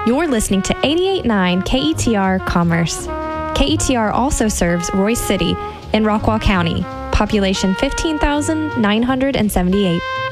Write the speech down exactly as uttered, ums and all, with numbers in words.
You're listening to eighty-eight point nine K E T R Commerce. K E T R also serves Royse City in Rockwall County, population fifteen thousand nine hundred seventy-eight.